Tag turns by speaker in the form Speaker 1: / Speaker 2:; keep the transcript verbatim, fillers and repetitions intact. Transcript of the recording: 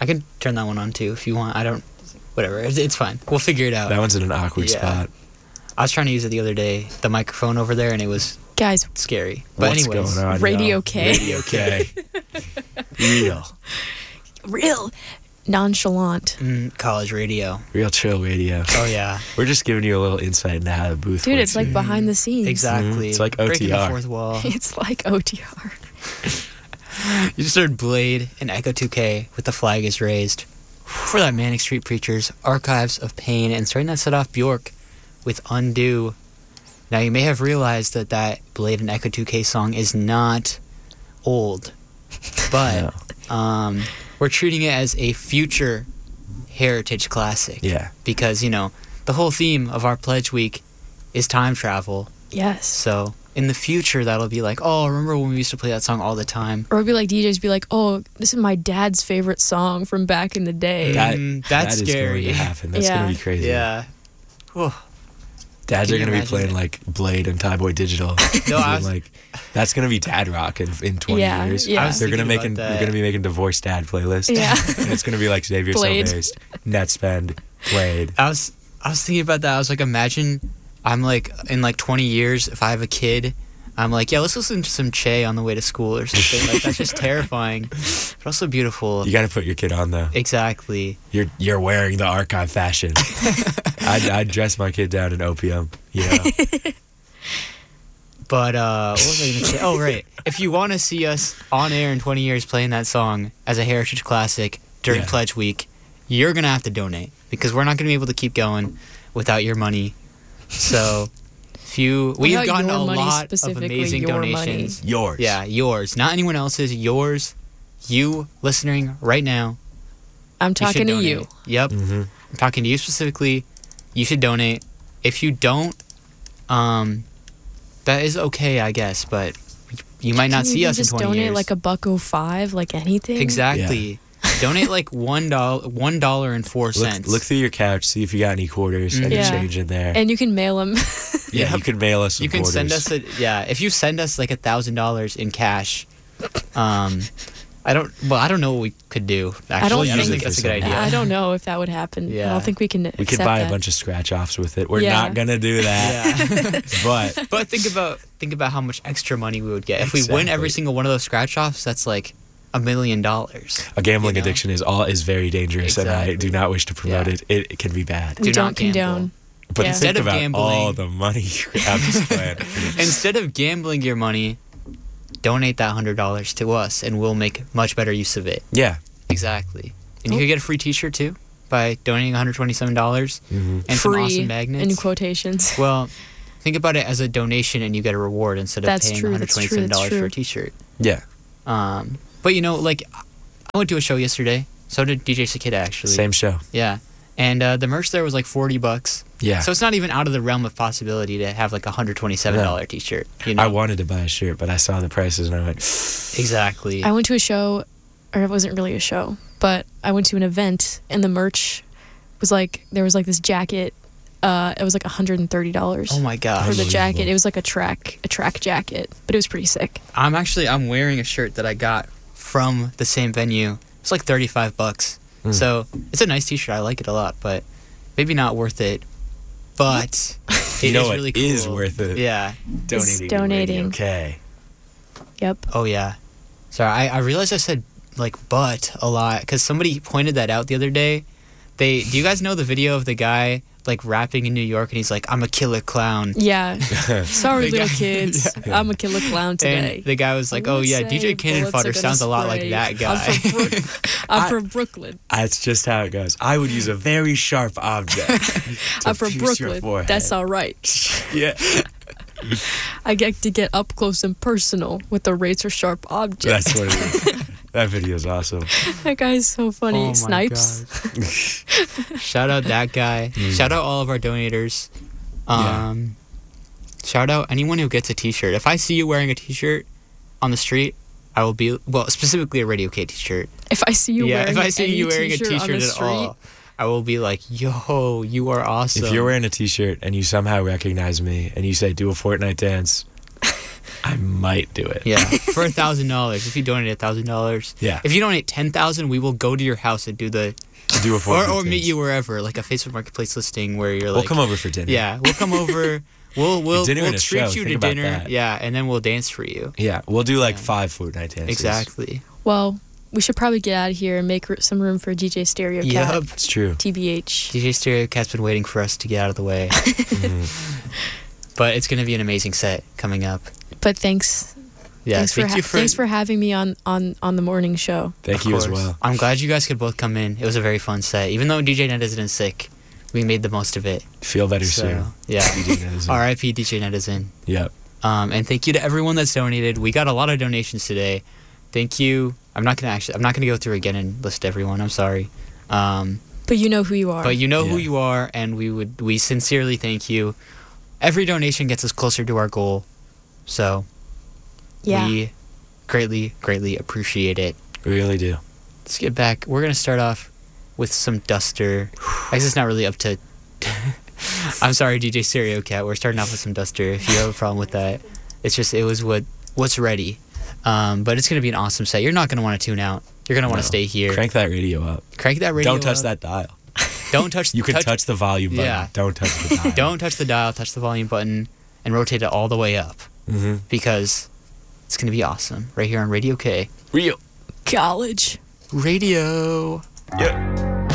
Speaker 1: I can turn that one on too if you want. I don't. Whatever. It's, it's fine. We'll figure it out.
Speaker 2: That one's in an awkward
Speaker 1: Yeah.
Speaker 2: spot.
Speaker 1: I was trying to use it the other day, the microphone over there, and it was
Speaker 3: Guys,
Speaker 1: scary. But
Speaker 2: What's
Speaker 1: anyways,
Speaker 2: going on?
Speaker 3: Radio
Speaker 2: y'all?
Speaker 3: K.
Speaker 2: Radio K. Real.
Speaker 3: real nonchalant.
Speaker 1: mm, college radio.
Speaker 2: Real chill radio.
Speaker 1: Oh yeah,
Speaker 2: We're just giving you a little insight into how the booth
Speaker 3: Dude,
Speaker 2: works
Speaker 3: it's like
Speaker 2: here.
Speaker 3: behind the scenes.
Speaker 1: exactly.
Speaker 2: It's like
Speaker 1: Breaking
Speaker 2: O T R.
Speaker 1: the fourth wall.
Speaker 3: It's like O T R.
Speaker 1: You just heard Blade and Echo two K with The Flag is Raised. For that Manic Street Preachers, Archives of Pain, and starting that set off Bjork with Undo. Now you may have realized that that Blade and Echo two K song is not old, but um, we're treating it as a future heritage classic.
Speaker 2: Yeah.
Speaker 1: Because, you know, the whole theme of our Pledge Week is time travel.
Speaker 3: Yes.
Speaker 1: So in the future, that'll be like, oh, remember when we used to play that song all the time?
Speaker 3: Or it'd be like D Js be like, oh, this is my dad's favorite song from back in the day.
Speaker 2: That,
Speaker 1: Mm, that's
Speaker 2: that is
Speaker 1: scary.
Speaker 2: going to happen. That's
Speaker 3: Yeah.
Speaker 2: going to be crazy.
Speaker 1: Yeah. Whew.
Speaker 2: Dads
Speaker 1: Can
Speaker 2: are
Speaker 1: you
Speaker 2: going to be
Speaker 1: imagine
Speaker 2: playing
Speaker 1: it?
Speaker 2: like Blade and Tie Boy Digital.
Speaker 1: No, I was-
Speaker 2: like that's going to be dad rock in, in twenty
Speaker 3: Yeah,
Speaker 2: years.
Speaker 3: yeah. I was
Speaker 2: They're going to
Speaker 1: thinking
Speaker 2: make an,
Speaker 1: about
Speaker 2: they're
Speaker 1: that.
Speaker 2: going to be making divorce dad playlist.
Speaker 3: Yeah.
Speaker 2: And it's going to be like Xavier
Speaker 3: Blade.
Speaker 2: So Based, Net Spend, Blade.
Speaker 1: I was I was thinking about that. I was like, imagine I'm like in like twenty years if I have a kid, I'm like, yeah, let's listen to some Che on the way to school or something. Like that's just terrifying, but also beautiful.
Speaker 2: You got to put your kid on though.
Speaker 1: Exactly.
Speaker 2: You're you're wearing the archive fashion. I'd, I'd dress my kid down in opium. You know.
Speaker 1: But uh, what was I gonna say? Oh right, if you want to see us on air in twenty years playing that song as a heritage classic during
Speaker 2: Yeah.
Speaker 1: Pledge Week, you're gonna have to donate because we're not gonna be able to keep going without your money. So. If you, we've
Speaker 3: Without
Speaker 1: gotten
Speaker 3: your
Speaker 1: a
Speaker 3: money,
Speaker 1: lot of
Speaker 3: specifically
Speaker 1: amazing
Speaker 3: your money.
Speaker 1: donations.
Speaker 2: Yours.
Speaker 1: Yeah, yours. Not anyone else's. Yours. You listening right now.
Speaker 3: I'm
Speaker 1: you should
Speaker 3: talking to
Speaker 1: donate.
Speaker 3: you.
Speaker 1: Yep.
Speaker 2: Mm-hmm.
Speaker 1: I'm talking to you specifically. You should donate. If you don't, um, that is okay, I guess. But you might not
Speaker 3: Can
Speaker 1: see
Speaker 3: you
Speaker 1: us in
Speaker 3: just
Speaker 1: twenty
Speaker 3: donate
Speaker 1: years.
Speaker 3: like a buck oh five, like anything?
Speaker 1: Exactly. Donate like one dollar, one dollar and four
Speaker 2: Look,
Speaker 1: cents.
Speaker 2: look through your couch, see if you got any quarters, any
Speaker 3: Yeah.
Speaker 2: change in there.
Speaker 3: And you can mail them.
Speaker 2: yeah,
Speaker 1: Yep.
Speaker 2: you can mail us some
Speaker 1: You can
Speaker 2: quarters.
Speaker 1: send us a yeah. If you send us like a thousand dollars in cash, um, I don't. Well, I don't know what we could do. Actually,
Speaker 3: I don't
Speaker 1: I don't
Speaker 3: think-
Speaker 1: think that's a good idea.
Speaker 3: I don't know if that would happen. I
Speaker 1: Yeah.
Speaker 3: don't think we can
Speaker 2: We
Speaker 3: accept
Speaker 2: could buy
Speaker 3: that.
Speaker 2: a bunch of scratch offs with it. We're
Speaker 3: Yeah.
Speaker 2: not gonna do that.
Speaker 1: Yeah.
Speaker 2: But
Speaker 1: But think about think about how much extra money we would get if we win every
Speaker 2: Exactly.
Speaker 1: single one of those scratch offs. That's like a million dollars.
Speaker 2: a gambling
Speaker 1: You know?
Speaker 2: addiction is all is very dangerous, and I
Speaker 1: Exactly.
Speaker 2: do not wish to promote
Speaker 1: Yeah.
Speaker 2: it. it. It can be bad.
Speaker 3: we
Speaker 1: do
Speaker 3: don't
Speaker 1: not gamble.
Speaker 3: condone.
Speaker 2: But
Speaker 3: Yeah.
Speaker 2: think
Speaker 1: Instead of
Speaker 2: about
Speaker 1: gambling-
Speaker 2: all the money you have to spend.
Speaker 1: Instead of gambling your money, donate that hundred dollars to us, and we'll make much better use of it.
Speaker 2: Yeah.
Speaker 1: Exactly. And you
Speaker 3: Oh.
Speaker 1: could get a free T-shirt too by donating one hundred twenty-seven dollars
Speaker 2: Mm-hmm.
Speaker 1: and some
Speaker 3: Free
Speaker 1: awesome
Speaker 3: in
Speaker 1: magnets.
Speaker 3: quotations.
Speaker 1: Well, think about it as a donation, and you get a reward instead of
Speaker 3: That's
Speaker 1: paying
Speaker 3: true,
Speaker 1: one hundred
Speaker 3: that's true,
Speaker 1: twenty-seven dollars
Speaker 3: that's
Speaker 1: for a
Speaker 3: true.
Speaker 1: T-shirt.
Speaker 2: Yeah.
Speaker 1: Um, but you know, like I went to a show yesterday. So did D J Sakita actually.
Speaker 2: Same show.
Speaker 1: Yeah. And uh, the merch there was like forty bucks.
Speaker 2: Yeah.
Speaker 1: So it's not even out of the realm of possibility to have like a one hundred twenty-seven dollars
Speaker 2: No.
Speaker 1: T-shirt. You know?
Speaker 2: I wanted to buy a shirt, but I saw the prices and I went,
Speaker 1: Exactly.
Speaker 3: I went to a show, or it wasn't really a show, but I went to an event, and the merch was like, there was like this jacket. Uh, it was like one hundred thirty dollars
Speaker 1: Oh my
Speaker 3: for
Speaker 1: gosh.
Speaker 3: the jacket.
Speaker 2: Unbelievable.
Speaker 3: It was like a track, a track jacket, but it was pretty sick.
Speaker 1: I'm actually I'm wearing a shirt that I got from the same venue. It's like thirty-five bucks.
Speaker 2: Mm.
Speaker 1: So it's a nice T-shirt. I like it a lot, but maybe not worth it. But it
Speaker 2: You know
Speaker 1: is
Speaker 2: what
Speaker 1: really cool.
Speaker 2: is worth it?
Speaker 1: Yeah.
Speaker 2: donating. to
Speaker 3: donating.
Speaker 2: Radio K.
Speaker 3: Yep.
Speaker 1: Oh yeah. Sorry, I, I realized I said like but a lot because somebody pointed that out the other day. They do you guys know the video of the guy like rapping in New York and he's like, I'm a killer clown.
Speaker 3: Yeah. Sorry,
Speaker 1: The
Speaker 3: little
Speaker 1: guy-
Speaker 3: kids.
Speaker 2: Yeah.
Speaker 3: I'm a killer clown today.
Speaker 1: And the guy was like,
Speaker 3: I
Speaker 1: oh
Speaker 3: would
Speaker 1: yeah,
Speaker 3: say
Speaker 1: D J Cannon
Speaker 3: bullets are
Speaker 1: Fodder
Speaker 3: gonna
Speaker 1: sounds a lot like
Speaker 3: spray.
Speaker 1: that guy.
Speaker 3: I'm from, Brook- I'm
Speaker 2: I-
Speaker 3: from Brooklyn.
Speaker 2: That's just how it goes. I would use a very sharp object. to
Speaker 3: I'm from
Speaker 2: pierce your
Speaker 3: Brooklyn.
Speaker 2: forehead.
Speaker 3: That's all right.
Speaker 2: Yeah.
Speaker 3: I get to get up close and personal with the razor sharp object.
Speaker 2: That's what it is. That video is awesome.
Speaker 3: That guy's so funny.
Speaker 1: Oh my
Speaker 3: Snipes.
Speaker 1: gosh. Shout out that guy.
Speaker 2: Mm.
Speaker 1: Shout out all of our donators. Um, Shout out anyone who gets a T-shirt. If I see you wearing a T-shirt on the street, I will be well, specifically a Radio K T-shirt.
Speaker 3: If I see you
Speaker 1: yeah,
Speaker 3: wearing
Speaker 1: if I see
Speaker 3: any
Speaker 1: you wearing
Speaker 3: t-shirt
Speaker 1: a
Speaker 3: on
Speaker 1: T-shirt
Speaker 3: the
Speaker 1: at
Speaker 3: street,
Speaker 1: all, I will be like, "Yo, you are awesome."
Speaker 2: If you're wearing a T-shirt and you somehow recognize me and you say, "Do a Fortnite dance," I might do it.
Speaker 1: Yeah, for a thousand dollars. If you donate a thousand dollars.
Speaker 2: Yeah.
Speaker 1: If you donate ten thousand, we will go to your house and do the
Speaker 2: Do a four
Speaker 1: or,
Speaker 2: for
Speaker 1: or meet
Speaker 2: kids.
Speaker 1: you wherever, like a Facebook Marketplace listing where you're
Speaker 2: We'll
Speaker 1: like,
Speaker 2: come over for dinner.
Speaker 1: yeah, we'll come over. We'll we'll
Speaker 2: dinner
Speaker 1: we'll
Speaker 2: and a
Speaker 1: treat
Speaker 2: show,
Speaker 1: you
Speaker 2: think
Speaker 1: to
Speaker 2: about
Speaker 1: dinner.
Speaker 2: that.
Speaker 1: Yeah, and then we'll dance for you.
Speaker 2: Yeah, we'll do like
Speaker 1: Yeah.
Speaker 2: five Fortnite dances.
Speaker 1: Exactly.
Speaker 3: Well, we should probably get out of here and make r- some room for D J Stereo Cat.
Speaker 1: Yep.
Speaker 2: It's true.
Speaker 3: T B H.
Speaker 1: D J Stereo Cat's been waiting for us to get out of the way.
Speaker 2: Mhm.
Speaker 1: But it's gonna be an amazing set coming up.
Speaker 3: But thanks,
Speaker 1: Yeah,
Speaker 3: thanks for,
Speaker 1: thank
Speaker 3: ha-
Speaker 1: you for
Speaker 3: thanks for having me on on on the morning show.
Speaker 2: Thank
Speaker 1: Of
Speaker 2: you as
Speaker 1: course.
Speaker 2: well.
Speaker 1: I'm glad you guys could both come in. It was a very fun set. Even though D J Netizen is sick, we made the most of it.
Speaker 2: Feel better
Speaker 1: So,
Speaker 2: soon.
Speaker 1: yeah.
Speaker 2: D J Netizen.
Speaker 1: R I P D J Netizen.
Speaker 2: Yep.
Speaker 1: Um, and thank you to everyone that's donated. We got a lot of donations today. Thank you. I'm not gonna actually. I'm not gonna go through again and list everyone. I'm sorry. Um,
Speaker 3: But you know who you are.
Speaker 1: but you know who
Speaker 2: Yeah.
Speaker 1: you are, and we would we sincerely thank you. Every donation gets us closer to our goal, so
Speaker 3: yeah.
Speaker 1: we greatly, greatly appreciate it.
Speaker 2: We really do.
Speaker 1: Let's get back. We're gonna start off with some Duster. I guess it's not really up to. I'm sorry, D J Stereo Cat. We're starting off with some Duster. If you have a problem with that, it's just it was what what's ready. Um, but it's gonna be an awesome set. You're not gonna want to tune out. You're gonna want to
Speaker 2: No.
Speaker 1: stay here.
Speaker 2: Crank that radio up.
Speaker 1: Crank that radio.
Speaker 2: Don't touch
Speaker 1: up.
Speaker 2: that dial.
Speaker 1: Don't touch.
Speaker 2: You can touch, the volume button.
Speaker 1: Yeah.
Speaker 2: Don't touch the dial.
Speaker 1: Don't touch the dial. Touch the volume button and rotate it all the way up
Speaker 2: Mm-hmm.
Speaker 1: because it's gonna be awesome right here on Radio K.
Speaker 2: Real.
Speaker 3: College.
Speaker 1: Radio.
Speaker 2: Yeah.